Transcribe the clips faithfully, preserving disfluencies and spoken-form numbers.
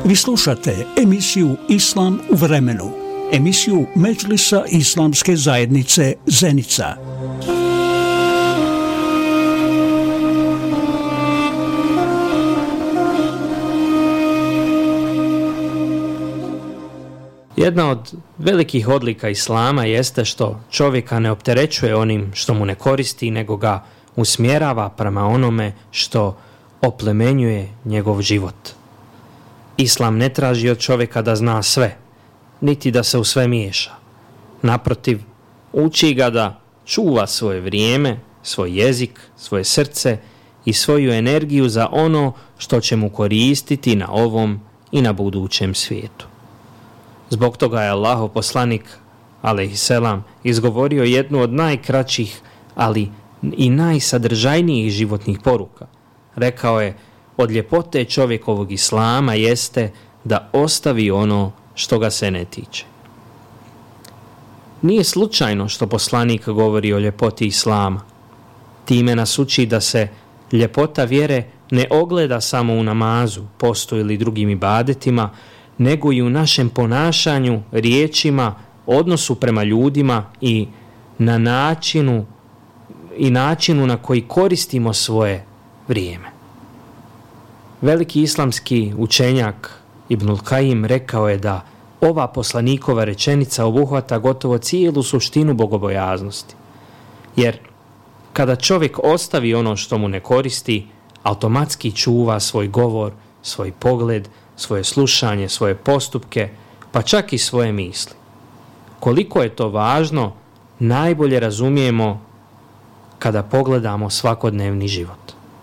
Vi slušate emisiju Islam u vremenu, emisiju Medžlisa Islamske zajednice Zenica. Jedna od velikih odlika Islama jeste što čovjeka ne opterećuje onim što mu ne koristi, nego ga usmjerava prema onome što oplemenjuje njegov život. Islam ne traži od čovjeka da zna sve, niti da se u sve miješa. Naprotiv, uči ga da čuva svoje vrijeme, svoj jezik, svoje srce i svoju energiju za ono što će mu koristiti na ovom i na budućem svijetu. Zbog toga je Allahov poslanik, alejhiselam, izgovorio jednu od najkraćih, ali i najsadržajnijih životnih poruka. Rekao je, od ljepote čovjekovog islama jeste da ostavi ono što ga se ne tiče. Nije slučajno što poslanik govori o ljepoti islama. Time nas uči da se ljepota vjere ne ogleda samo u namazu, postu ili drugim ibadetima, nego i u našem ponašanju, riječima, odnosu prema ljudima i na načinu i načinu na koji koristimo svoje vrijeme. Veliki islamski učenjak Ibnul Kajim rekao je da ova poslanikova rečenica obuhvata gotovo cijelu suštinu bogobojaznosti. Jer kada čovjek ostavi ono što mu ne koristi, automatski čuva svoj govor, svoj pogled, svoje slušanje, svoje postupke, pa čak i svoje misli. Koliko je to važno, najbolje razumijemo kada pogledamo svakodnevni život.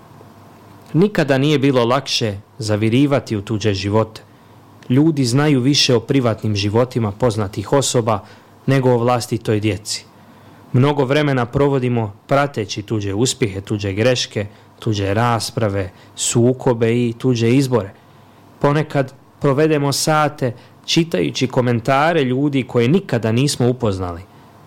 Nikada nije bilo lakše zavirivati u tuđe živote. Ljudi znaju više o privatnim životima poznatih osoba nego o vlastitoj djeci. Mnogo vremena provodimo prateći tuđe uspjehe, tuđe greške, tuđe rasprave, sukobe i tuđe izbore. Ponekad provedemo sate čitajući komentare ljudi koje nikada nismo upoznali.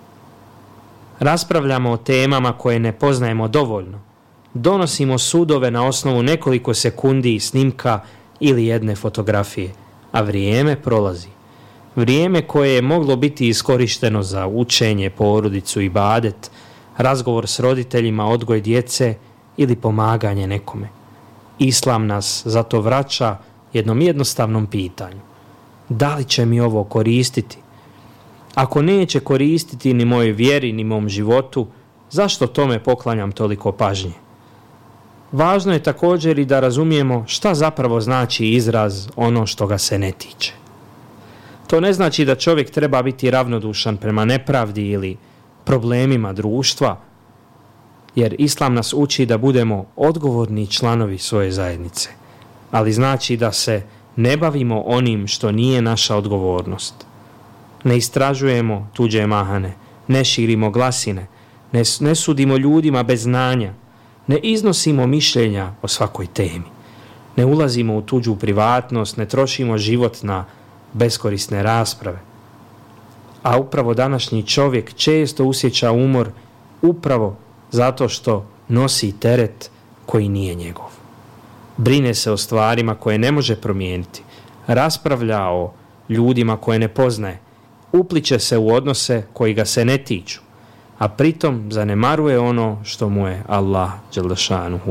Raspravljamo o temama koje ne poznajemo dovoljno. Donosimo sudove na osnovu nekoliko sekundi snimka ili jedne fotografije, a vrijeme prolazi. Vrijeme koje je moglo biti iskorišteno za učenje, porodicu, ibadet, razgovor s roditeljima, odgoj djece ili pomaganje nekome. Islam nas zato vraća jednom jednostavnom pitanju. Da li će mi ovo koristiti? Ako neće koristiti ni mojoj vjeri, ni mom životu, zašto tome poklanjam toliko pažnje? Važno je također i da razumijemo šta zapravo znači izraz ono što ga se ne tiče. To ne znači da čovjek treba biti ravnodušan prema nepravdi ili problemima društva, jer Islam nas uči da budemo odgovorni članovi svoje zajednice, ali znači da se ne bavimo onim što nije naša odgovornost. Ne istražujemo tuđe mahane, ne širimo glasine, ne, ne sudimo ljudima bez znanja, ne iznosimo mišljenja o svakoj temi, ne ulazimo u tuđu privatnost, ne trošimo život na beskorisne rasprave. A upravo današnji čovjek često osjeća umor upravo zato što nosi teret koji nije njegov. Brine se o stvarima koje ne može promijeniti, raspravlja o ljudima koje ne poznaje, upliće se u odnose koji ga se ne tiču, a pritom zanemaruje ono što mu je Allah dželle šanuhu